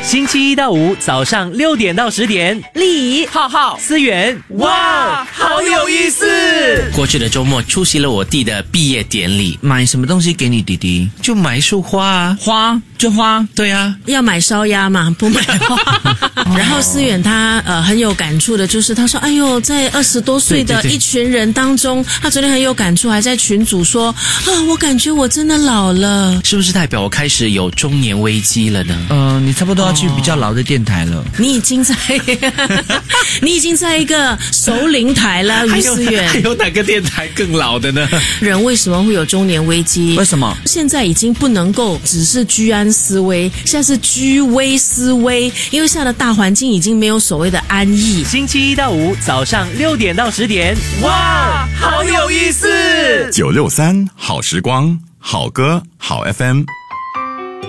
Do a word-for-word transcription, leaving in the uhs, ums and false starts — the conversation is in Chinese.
星期一到五早上六点到十点， 丽浩浩， 思源，哇，好有意思！ 过去的周末出席了我弟的毕业典礼， 买什么东西给你弟弟？ 就买一束花啊， 花就花， 对啊， 要买烧鸭嘛，不买花。然后思远他呃很有感触的，就是他说，哎呦，在二十多岁的一群人当中，他昨天很有感触，还在群组说啊，我感觉我真的老了， 是不是代表我开始有中年危机了呢？ 嗯、呃，你差不多要去比较老的电台了。 你已经在，你已经在一个熟龄台了，于思远。 还有哪个电台更老的呢？ 人为什么会有中年危机？ 为什么？ 现在已经不能够只是居安思危，现在是居危思危，因为现在的大环境已经没有所谓的安逸。 星期一到五早上六点到十点，哇，好有意思！ 九六三好时光，好歌好 F M。